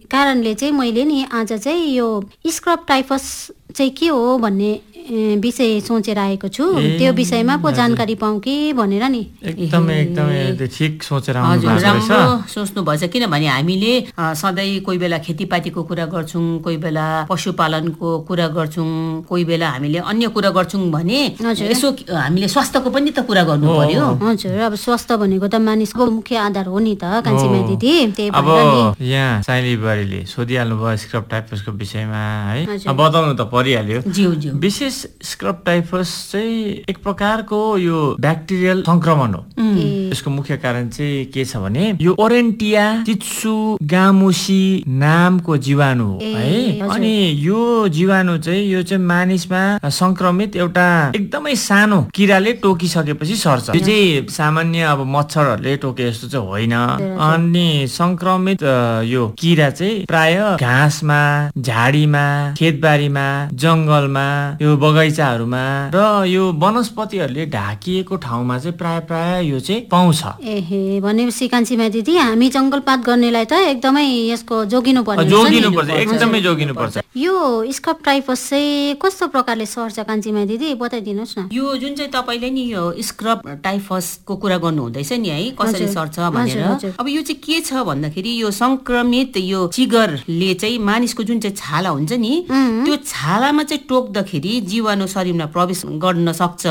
कारणले चाहिँ मैले नि आज चाहिँ यो स्क्रब टाइफस चाहिँ के हो भन्ने विषय सोचेर आएको छु। त्यो विषयमा पो जानकारी पाऊँ कि भनेर नि। एकदमै ठिक सोचेर आउनु भएको छ। राम्रो सोच्नु भएछ, किनभने हामीले सधैँ कोही बेला खेतीपातीको कुरा गर्छौँ, कोही बेला पशुपालनको कुरा गर्छौँ, कोही बेला हामीले अन्य कुरा गर्छौँ भने यसो हामीले स्वास्थ्यको पनि त कुरा गर्नु पर्यो। हजुर, अब स्वास्थ्य भनेको त मानिसको मुख्य आधार हो नि त कान्छीमा दिदी। त्यही अब यहाँ साइली बारीले सोधिहाल्नु भयो स्क्रब टाइफसको विषयमा है, बताउनु त परिहाल्यो। विशेष स्क्रब टाइफस चाहिँ एक प्रकारको यो ब्याक्टेरियल संक्रमण हो। यसको मुख्य कारण चाहिँ के छ भने यो ओरेन्टिया चित्सुगामुसी नामको जीवाणु हो है। अनि यो जीवाणु चाहिँ यो चाहिँ मानिसमा संक्रमित एउटा एकदमै सानो किराले टोकिसकेपछि सर्छ। यो चाहिँ सामान्य अब मच्छरहरूले टोके जस्तो चाहिँ होइन। अनि संक्रमित यो किरा चाहिँ प्राय घाँसमा, झाडीमा, खेतबारीमा, जंगलमा, यो बगैँचाहरूमा र यो वनस्पतिहरूले ढाकिएको ठाउँमा चाहिँ प्राय यो चाहिँ पाउँछ। भनेपछि कान्छीमा दिदी हामी जंगलपात गर्नेलाई त एकदमै यसको जोगिनुपर्छ, एकदमै जोगिनुपर्छ। यो स्क्रब टाइफस चाहिँ कस्तो प्रकारले सर्छ कान्छीमा दिदी बताइदिनुहोस् न। यो जुन चाहिँ तपाईले नि यो स्क्रब टाइफसको कुरा गर्नु हुँदैछ नि है, कसरी सर्छ भनेर। अब यो चाहिँ के छ भन्दाखेरि यो संक्रमित यो चिगरले चाहिँ मानिसको जुन चाहिँ छाला हुन्छ नि त्यो छालामा चाहिँ टोक्दाखेरि जीवाणु शरीरमा प्रवेश गर्न सक्छ।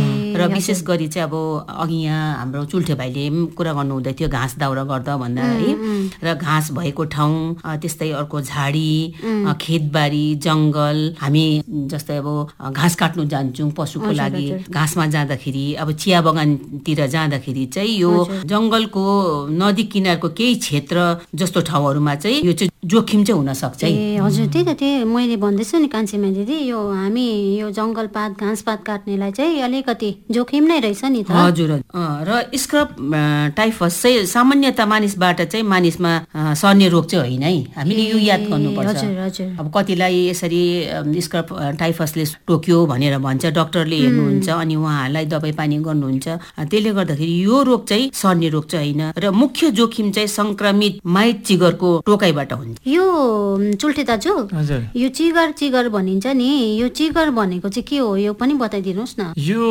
र विशेष गरी चाहिँ अब अघि यहाँ हाम्रो चुल्ठे भाइले कुरा गर्नु हुँदै थियो घाँस दाउरा गर्दा भन्दा है, र घाँस भएको ठाउँ, त्यस्तै अर्को झाडी, खेतबारी, जंगल, हामी जस्तै अब घाँस काट्नु जान्छौँ पशुको लागि, घाँसमा जाँदाखेरि अब चिया बगानतिर जाँदाखेरि चाहिँ यो जंगलको नदी किनारको केही क्षेत्र जस्तो ठाउँहरूमा चाहिँ यो चाहिँ जोखिम चाहिँ हुन सक्छ। हजुर, त्यही त त्यही मैले भन्दैछु नि कान्छीमा दिदी, यो हामी यो जंगलपात घाँसपात काट्नेलाई चाहिँ अलिकति जोखिम नै रहेछ नि त। हजुर, र स्क्रब टाइफस चाहिँ सामान्यतः मानिसबाट चाहिँ मानिसमा सर्ने रोग चाहिँ होइन है, हामीले यो याद गर्नुपर्छ। अब कतिलाई यसरी स्क्रब टाइफसले टोक्यो भनेर भन्छ, डाक्टरले हेर्नुहुन्छ अनि उहाँहरूलाई दबाई पानी गर्नुहुन्छ। त्यसले गर्दाखेरि यो रोग चाहिँ सर्ने रोग चाहिँ होइन, र मुख्य जोखिम चाहिँ संक्रमित माइट चिगरको टोकाइबाट हुन्छ। यो चुल्ठे दाजु, यो चिगर भनिन्छ नि, यो चिगर भनेको चाहिँ के हो यो पनि बताइदिनुहोस् न। यो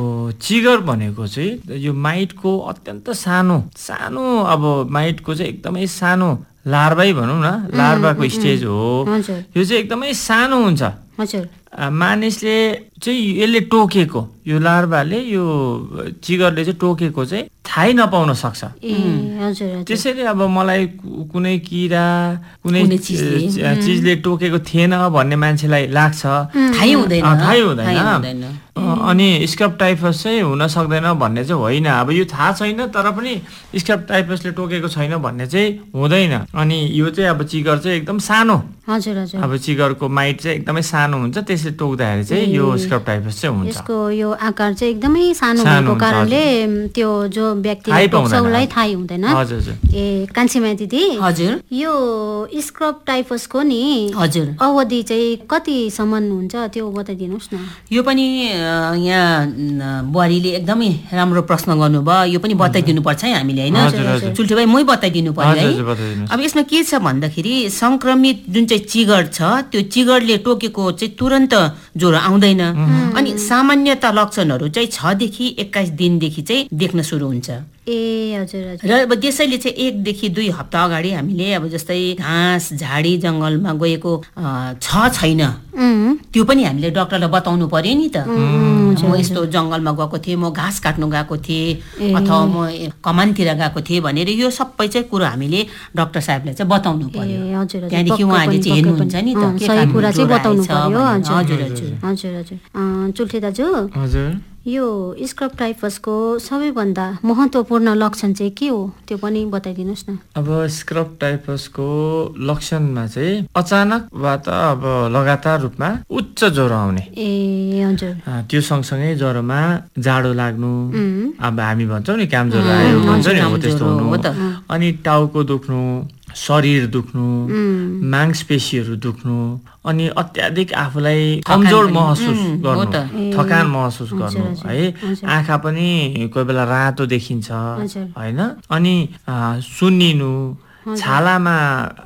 चिगर भनेको चाहिँ यो माइटको अत्यन्त सानो अब माइटको चाहिँ एकदमै सानो लार्भै भनौँ न, लार्भाको स्टेज हो। यो चाहिँ एकदमै सानो हुन्छ। मानिसले चाहिँ यसले टोकेको यो लार्भाले यो चिगरले चाहिँ टोकेको चाहिँ थाहै नपाउन सक्छ। त्यसैले अब मलाई कुनै किरा कुनै चिजले टोकेको थिएन भन्ने मान्छेलाई लाग्छ, थाहै हुँदैन। अनि स्क्रब टाइफस चाहिँ हुन सक्दैन भन्ने चाहिँ होइन। अब यो थाहा छैन तर पनि स्क्रब टाइफसले टोकेको छैन भन्ने चाहिँ हुँदैन। अनि यो चाहिँ अब चिगर चाहिँ एकदम सानो, अब चिगरको माइट चाहिँ एकदमै सानो हुन्छ, त्यसले टोक्दाखेरि चाहिँ यो स्क्रब टाइफस चाहिँ हुन्छ। यसको यो आकार चाहिँ एकदमै सानो भएको कारणले त्यो जो व्यक्तिले टोक्छ उसलाई थाहै हुँदैन। कान्छीमा दिदी, हजुर, यो स्क्रब टाइफसको नि अवधि चाहिँ कतिसम्म हुन्छ त्यो बताइदिनुहोस् न। यो पनि यहाँ बुहारीले एकदमै राम्रो प्रश्न गर्नुभयो, यो पनि बताइदिनु पर्छ है हामीले होइन, चुल्ठे भाइ मै बताइदिनु पर्यो है। अब यसमा के छ भन्दाखेरि संक्रमित जुन चाहिँ चिगर छ त्यो चिगरले टोकेको चाहिँ तुरन्त ज्वरो आउँदैन। अनि सामान्यतः लक्षणहरू चाहिँ 6 देखि 21 दिनदेखि चाहिँ देख्न सुरु हुन्छ। र अब त्यसैले चाहिँ 1 देखि 2 हप्ता अगाडि हामीले अब जस्तै घाँस झाडी जंगलमा गएको छैन त्यो पनि हामीले डाक्टरलाई बताउनु पर्यो नि त। म यस्तो जंगलमा गएको थिएँ, म घाँस काट्नु गएको थिएँ, अथवा म कमानतिर गएको थिएँ भनेर यो सबै चाहिँ कुरो हामीले डाक्टर साहेबलाई चाहिँ बताउनु पर्यो। त्यहाँदेखि उहाँले चाहिँ हेर्नुहुन्छ नि त के कुरा चाहिँ बताउनु पर्यो। चुल्ठे दाजु, यो स्क्रब टाइफसको सबैभन्दा महत्त्वपूर्ण लक्षण चाहिँ के हो त्यो पनि बताइदिनुहोस् न। अब स्क्रब टाइफसको लक्षणमा चाहिँ अचानक वा त अब लगातार रूपमा उच्च ज्वरो आउने, त्यो सँगसँगै ज्वरोमा जाडो लाग्नु, अब हामी भन्छौँ नि काम ज्वरो आयो भन्छ नि, अब त्यस्तो हुनु, अनि टाउको दुख्नु, शरीर दुख्नु, मांसपेशीहरू दुख्नु, अनि अत्याधिक आफूलाई कमजोर महसुस गर्नु, थकान महसुस गर्नु है, आँखा पनि कोही बेला रातो देखिन्छ होइन, अनि सुन्निनु, छालामा